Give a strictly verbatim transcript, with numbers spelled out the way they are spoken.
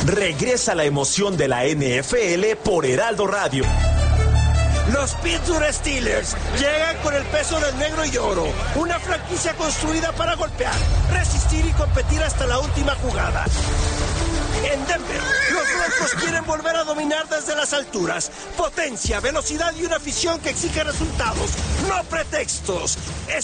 Regresa la emoción de la N F L por Heraldo Radio. Los Pittsburgh Steelers llegan con el peso del negro y oro, una franquicia construida para golpear, resistir y competir hasta la última jugada. En Denver, los Broncos quieren volver a dominar desde las alturas. Potencia, velocidad y una afición que exige resultados, no pretextos.